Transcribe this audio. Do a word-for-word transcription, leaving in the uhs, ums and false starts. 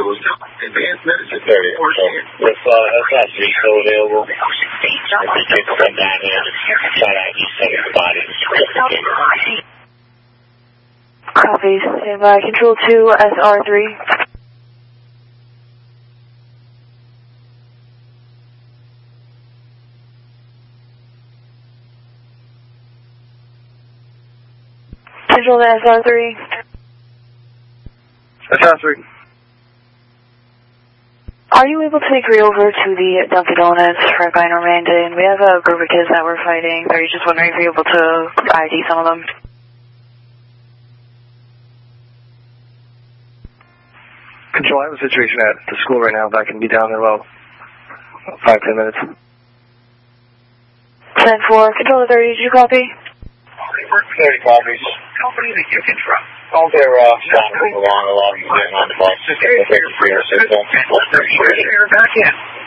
Advanced medicine. If uh, that's not still available, if you could come down here, try to just set the body. Copy. Stand by. Control two, S R three. Control to S R three. S R three. Are you able to take me over to the Dunkin' Donuts for Guy Normandin? We have a group of kids that we're fighting. Are you just wondering if you're able to I D some of them? Control, I have a situation at the school right now. If I can be down there about five, ten minutes. ten four. Control to thirty. Did you copy? thirty copies. Company that you can trust. All their uh, sound along, along, getting on the bus. Just get the figure for your system. Back in.